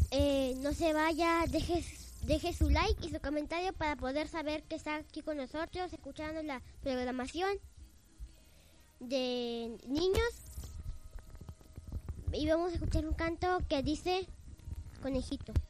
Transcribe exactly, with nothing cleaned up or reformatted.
eh, no se vaya, deje, deje su like y su comentario para poder saber que está aquí con nosotros, escuchando la programación de niños. Y vamos a escuchar un canto que dice Conejito.